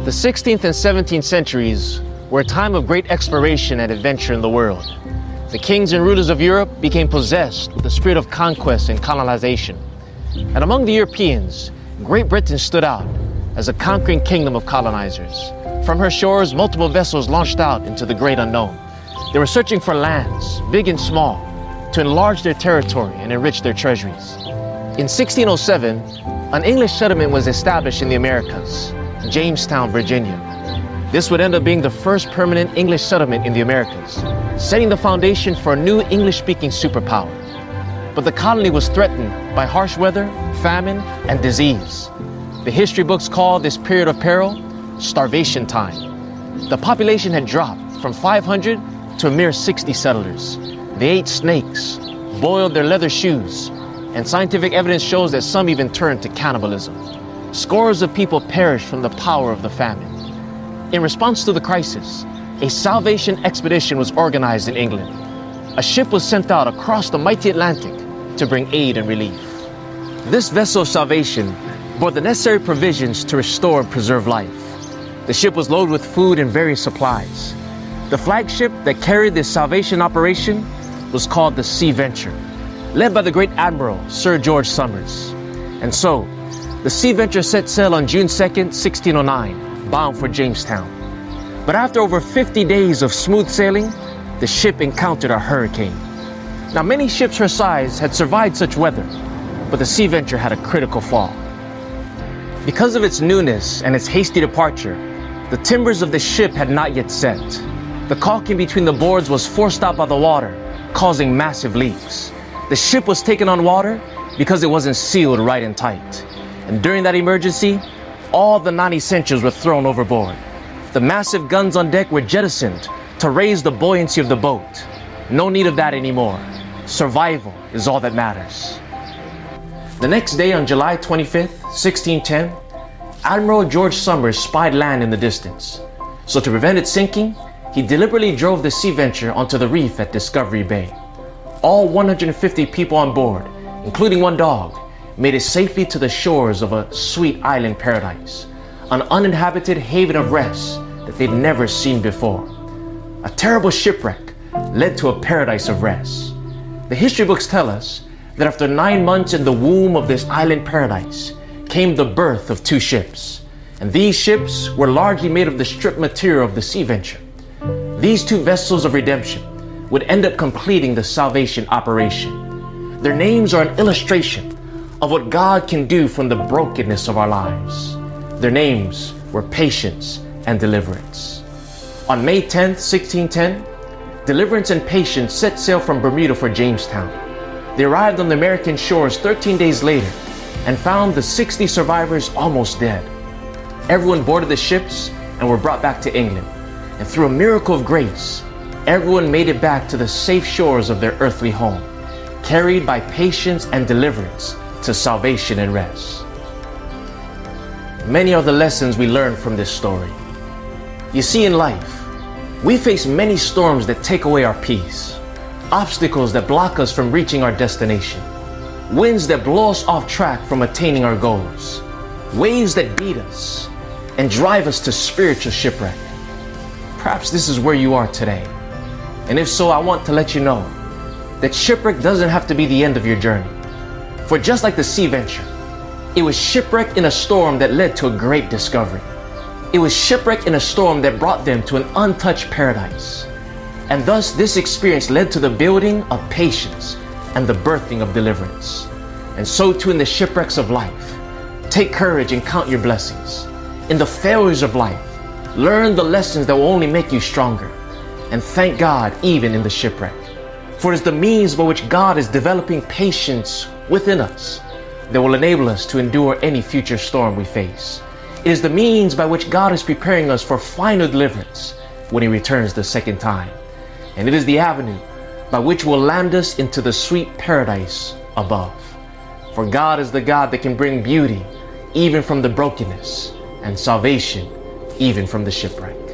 The 16th and 17th centuries were a time of great exploration and adventure in the world. The kings and rulers of Europe became possessed with the spirit of conquest and colonization. And among the Europeans, Great Britain stood out as a conquering kingdom of colonizers. From her shores, multiple vessels launched out into the great unknown. They were searching for lands, big and small, to enlarge their territory and enrich their treasuries. In 1607, an English settlement was established in the Americas, Jamestown, Virginia. This would end up being the first permanent English settlement in the Americas, setting the foundation for a new English-speaking superpower. But the colony was threatened by harsh weather, famine, and disease. The history books call this period of peril starvation time. The population had dropped from 500 to a mere 60 settlers. They ate snakes, boiled their leather shoes, and scientific evidence shows that some even turned to cannibalism. Scores of people perished from the power of the famine. In response to the crisis, a salvation expedition was organized in England. A ship was sent out across the mighty Atlantic to bring aid and relief. This vessel of salvation bore the necessary provisions to restore and preserve life. The ship was loaded with food and various supplies. The flagship that carried this salvation operation was called the Sea Venture, led by the great Admiral Sir George Somers. And so, the Sea Venture set sail on June 2nd, 1609, bound for Jamestown. But after over 50 days of smooth sailing, the ship encountered a hurricane. Now, many ships her size had survived such weather, but the Sea Venture had a critical flaw. Because of its newness and its hasty departure, the timbers of the ship had not yet set. The caulking between the boards was forced out by the water, causing massive leaks. The ship was taken on water because it wasn't sealed right and tight. And during that emergency, all the non-essentials were thrown overboard. The massive guns on deck were jettisoned to raise the buoyancy of the boat. No need of that anymore. Survival is all that matters. The next day, on July 25th, 1610, Admiral George Somers spied land in the distance. So to prevent it sinking, he deliberately drove the Sea Venture onto the reef at Discovery Bay. All 150 people on board, including one dog, made it safely to the shores of a sweet island paradise, an uninhabited haven of rest that they'd never seen before. A terrible shipwreck led to a paradise of rest. The history books tell us that after 9 months in the womb of this island paradise came the birth of 2 ships. And these ships were largely made of the stripped material of the Sea Venture. These 2 vessels of redemption would end up completing the salvation operation. Their names are an illustration of what God can do from the brokenness of our lives. Their names were Patience and Deliverance. On May 10th, 1610, Deliverance and Patience set sail from Bermuda for Jamestown. They arrived on the American shores 13 days later and found the 60 survivors almost dead. Everyone boarded the ships and were brought back to England. And through a miracle of grace, everyone made it back to the safe shores of their earthly home, carried by patience and deliverance to salvation and rest. Many are the lessons we learn from this story. You see, in life, we face many storms that take away our peace, obstacles that block us from reaching our destination, winds that blow us off track from attaining our goals, waves that beat us and drive us to spiritual shipwreck. Perhaps this is where you are today. And if so, I want to let you know that shipwreck doesn't have to be the end of your journey. For just like the Sea Venture, it was shipwreck in a storm that led to a great discovery. It was shipwreck in a storm that brought them to an untouched paradise. And thus, this experience led to the building of patience and the birthing of deliverance. And so too in the shipwrecks of life, take courage and count your blessings. In the failures of life, learn the lessons that will only make you stronger. And thank God even in the shipwreck. For it is the means by which God is developing patience within us that will enable us to endure any future storm we face. It is the means by which God is preparing us for final deliverance when He returns the second time. And it is the avenue by which will land us into the sweet paradise above. For God is the God that can bring beauty even from the brokenness and salvation even from the shipwreck.